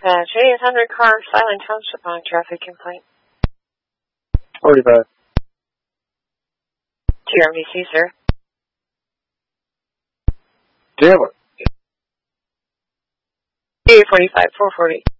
Dispatch, 800 car, Silent Township on traffic complaint. 45. TRMDC, sir. Taylor. 845, 440.